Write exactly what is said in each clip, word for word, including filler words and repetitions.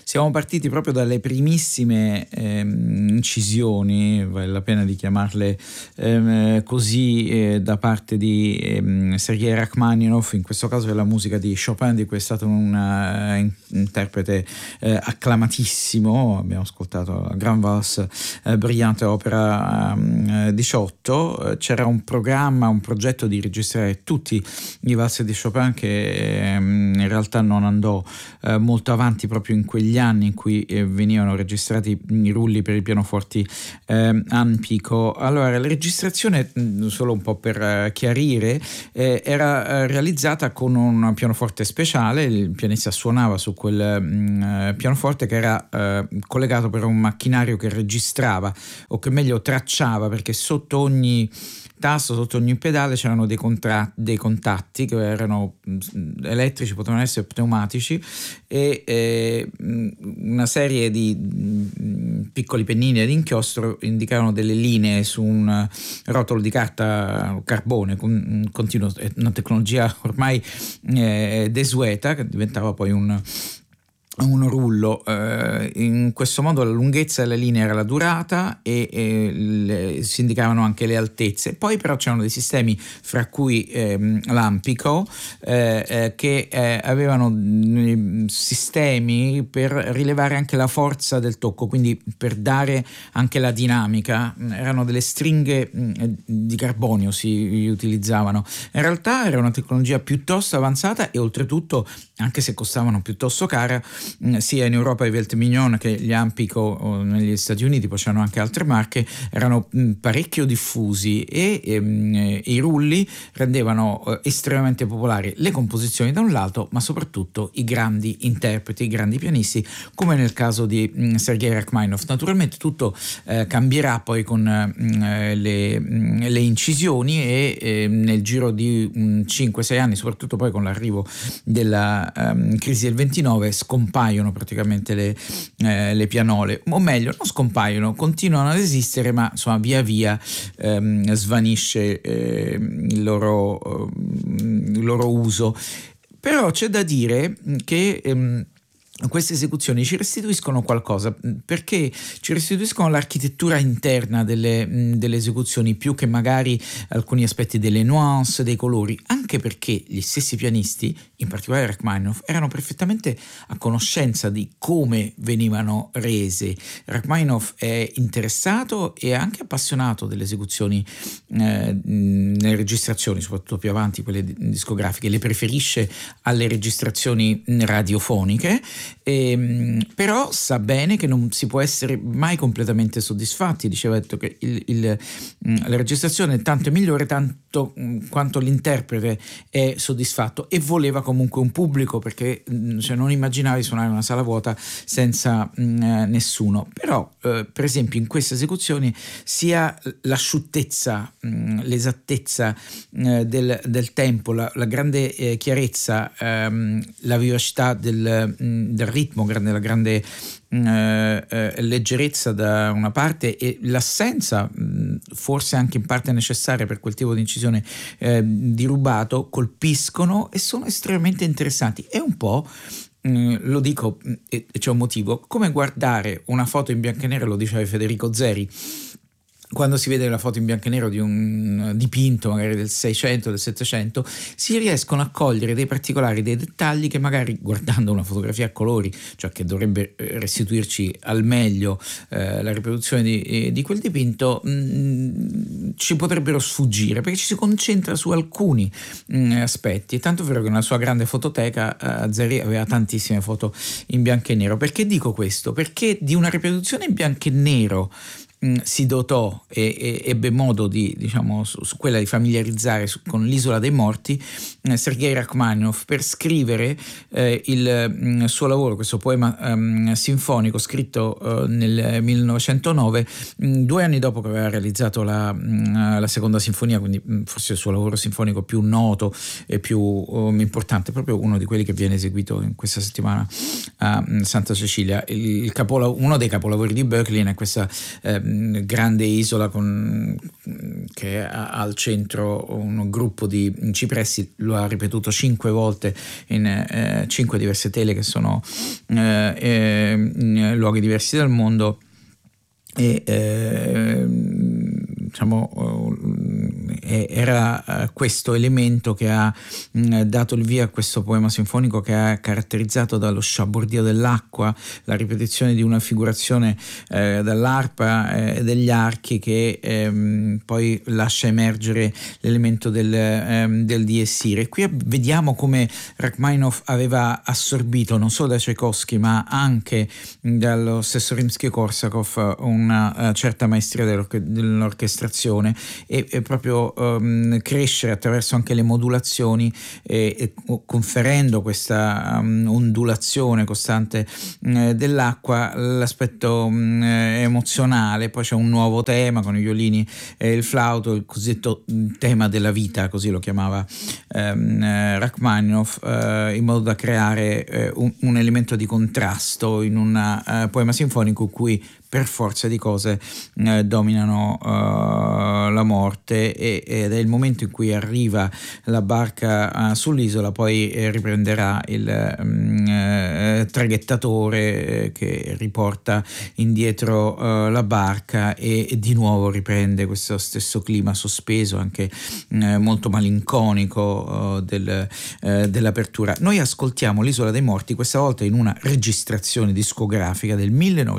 Siamo partiti proprio dalle primissime ehm, incisioni, vale la pena di chiamarle ehm, così, eh, da parte di ehm, Sergei Rachmaninov, in questo caso della musica di Chopin, di cui è stato un uh, in- interprete eh, acclamatissimo. Abbiamo ascoltato la Grand Valse, eh, brillante opera um, diciotto. C'era un programma, un progetto di registrare tutti i valsi di Chopin che ehm, in realtà non andò eh, molto avanti proprio in quegli anni in cui eh, venivano registrati i rulli per i pianoforti eh, Anpico. Allora, la registrazione, solo un po' per eh, chiarire, eh, era eh, realizzata con un pianoforte speciale. Il pianista suonava su quel mh, pianoforte che era eh, collegato per un macchinario che registrava, o che meglio tracciava, perché sotto ogni tasto, sotto ogni pedale c'erano dei, contra- dei contatti che erano mh, elettrici, potevano essere pneumatici, e eh, una serie di mh, piccoli pennini ad inchiostro indicavano delle linee su un rotolo di carta carbone con, continuo, una tecnologia ormai eh, desueta, che diventava poi un un rullo. Eh, in questo modo la lunghezza della linea era la durata e, e le, si indicavano anche le altezze. Poi però c'erano dei sistemi, fra cui ehm, l'Ampico, eh, eh, che eh, avevano mh, sistemi per rilevare anche la forza del tocco, quindi per dare anche la dinamica. Erano delle stringhe mh, di carbonio, si utilizzavano. In realtà era una tecnologia piuttosto avanzata e oltretutto, anche se costavano piuttosto cara, sia in Europa i Veltmignon che gli Ampico negli Stati Uniti, poi c'erano anche altre marche, erano parecchio diffusi e ehm, i rulli rendevano eh, estremamente popolari le composizioni da un lato, ma soprattutto i grandi interpreti, i grandi pianisti, come nel caso di mh, Sergei Rachmaninov. Naturalmente tutto eh, cambierà poi con mh, le, mh, le incisioni e eh, nel giro di cinque sei anni, soprattutto poi con l'arrivo della um, crisi del ventinove, scompaiono praticamente le, eh, le pianole, o meglio non scompaiono, continuano ad esistere, ma insomma via via ehm, svanisce eh, il, loro, eh, il loro uso. Però c'è da dire che ehm, queste esecuzioni ci restituiscono qualcosa, perché ci restituiscono l'architettura interna delle, delle esecuzioni, più che magari alcuni aspetti delle nuance, dei colori, anche perché gli stessi pianisti, in particolare Rachmaninov, erano perfettamente a conoscenza di come venivano rese. Rachmaninov è interessato e anche appassionato delle esecuzioni eh, nelle registrazioni, soprattutto più avanti quelle discografiche, le preferisce alle registrazioni radiofoniche. E, però sa bene che non si può essere mai completamente soddisfatti. Diceva detto che il, il, la registrazione tanto è migliore tanto quanto l'interprete è soddisfatto, e voleva comunque un pubblico, perché cioè, non immaginavi suonare una sala vuota senza mh, nessuno. Però eh, per esempio in queste esecuzioni sia l'asciuttezza, mh, l'esattezza mh, del, del tempo, la, la grande eh, chiarezza, ehm, la vivacità del mh, del ritmo, grande, la grande eh, eh, leggerezza da una parte, e l'assenza, mh, forse anche in parte necessaria per quel tipo di incisione eh, di rubato, colpiscono e sono estremamente interessanti. È un po', mh, lo dico e c'è un motivo, come guardare una foto in bianco e nero, lo diceva Federico Zeri. Quando si vede la foto in bianco e nero di un dipinto magari del seicento, del settecento, si riescono a cogliere dei particolari, dei dettagli che magari guardando una fotografia a colori, cioè che dovrebbe restituirci al meglio eh, la riproduzione di, eh, di quel dipinto, mh, ci potrebbero sfuggire, perché ci si concentra su alcuni mh, aspetti. Tanto vero che nella sua grande fototeca eh, Zeri aveva tantissime foto in bianco e nero. Perché dico questo? Perché di una riproduzione in bianco e nero si dotò e, e ebbe modo di, diciamo, su, su quella di familiarizzare su, con l'Isola dei Morti eh, Sergei Rachmaninov, per scrivere eh, il mh, suo lavoro, questo poema um, sinfonico scritto uh, nel millenovecentonove, mh, due anni dopo che aveva realizzato la, mh, la seconda sinfonia, quindi mh, forse il suo lavoro sinfonico più noto e più um, importante, proprio uno di quelli che viene eseguito in questa settimana a Santa Cecilia. Il, il capola- uno dei capolavori di Böcklin è questa eh, ehm, grande isola con, che ha al centro un gruppo di cipressi, lo ha ripetuto cinque volte in eh, cinque diverse tele che sono eh, eh, in luoghi diversi del mondo. E eh, diciamo era questo elemento che ha dato il via a questo poema sinfonico, che è caratterizzato dallo sciabordio dell'acqua, la ripetizione di una figurazione eh, dall'arpa e eh, degli archi, che ehm, poi lascia emergere l'elemento del, ehm, del dies irae. E qui vediamo come Rachmaninoff aveva assorbito non solo da Tchaikovsky ma anche dallo stesso Rimsky-Korsakov una uh, certa maestria dell'orche- dell'orchestrazione e, e proprio um, crescere attraverso anche le modulazioni e, e conferendo questa um, ondulazione costante uh, dell'acqua l'aspetto um, emozionale. Poi c'è un nuovo tema con i violini e il flauto, il cosiddetto tema della vita, così lo chiamava um, Rachmaninoff, uh, in modo da creare uh, un, un elemento di contrasto in un uh, poema sinfonico in cui per forza di cose eh, dominano uh, la morte, e, ed è il momento in cui arriva la barca uh, sull'isola. Poi eh, riprenderà il um, eh, traghettatore eh, che riporta indietro uh, la barca, e, e di nuovo riprende questo stesso clima sospeso, anche eh, molto malinconico uh, del, eh, dell'apertura. Noi ascoltiamo l'Isola dei Morti, questa volta in una registrazione discografica del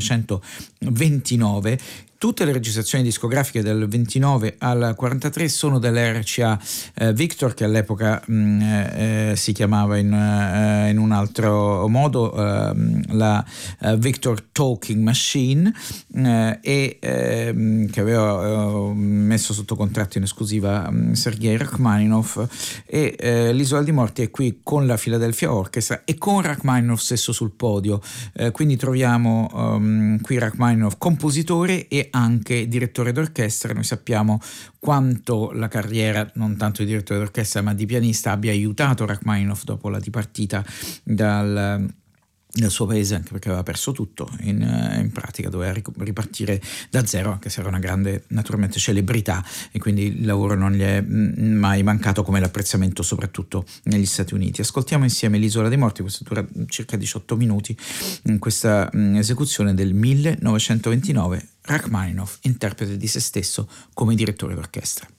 millenovecentoventinove. Tutte le registrazioni discografiche dal ventinove al quarantatré sono dell'R C A eh, Victor, che all'epoca mh, eh, si chiamava in, eh, in un altro modo eh, la eh, Victor Talking Machine, eh, e eh, che aveva eh, messo sotto contratto in esclusiva um, Sergei Rachmaninoff. E eh, l'Isola dei Morti è qui con la Philadelphia Orchestra e con Rachmaninoff stesso sul podio, eh, quindi troviamo um, qui Rachmaninoff compositore e anche direttore d'orchestra. Noi sappiamo quanto la carriera, non tanto di direttore d'orchestra ma di pianista, abbia aiutato Rachmaninoff dopo la dipartita dal nel suo paese, anche perché aveva perso tutto, in, in pratica doveva ripartire da zero, anche se era una grande naturalmente celebrità, e quindi il lavoro non gli è mai mancato, come l'apprezzamento soprattutto negli Stati Uniti. Ascoltiamo insieme l'Isola dei Morti, questa dura circa diciotto minuti, in questa esecuzione del millenovecentoventinove. Rachmaninoff interprete di se stesso come direttore d'orchestra.